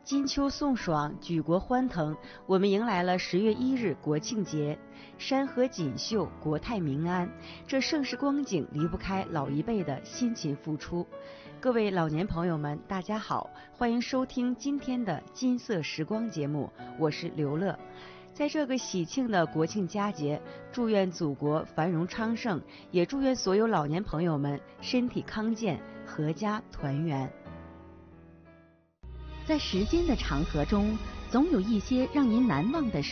金秋送爽，举国欢腾，我们迎来了10月1日国庆节，山河锦绣，国泰民安。这盛世光景离不开老一辈的辛勤付出。各位老年朋友们，大家好，欢迎收听今天的金色时光节目，我是刘乐。在这个喜庆的国庆佳节，祝愿祖国繁荣昌盛，也祝愿所有老年朋友们身体康健，阖家团圆。 在时间的长河中，总有一些让您难忘的